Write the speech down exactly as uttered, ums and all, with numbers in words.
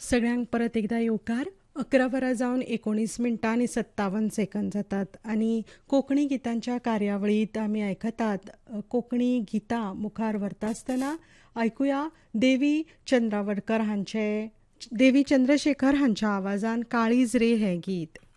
सगळ्यांक परत एकदा येवकार. अकरा वरां जावन एकोणीस मिनटां आनी सत्तावन सेकंद जातात आनी कोंकणी गितांच्या कार्यावळींत आमी आयकतात कोंकणी गितां मुखार व्हरता आसतना आयकुया देवी चंद्रावडकर हांचे देवी चंद्रशेखर हांच्या आवाजान काळीज रे हें गीत.